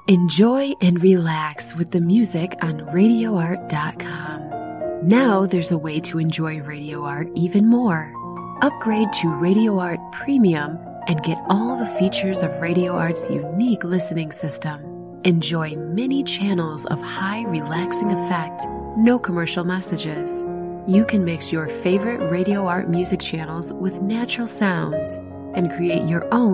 Enjoy and relax with the music on RadioArt.com. Now there's a way to enjoy Radio Art even more. Upgrade to Radio Art Premium and get all the features of Radio Art's unique listening system. Enjoy many channels of high relaxing effect, no commercial messages. You can mix your favorite Radio Art music channels with natural sounds and create your own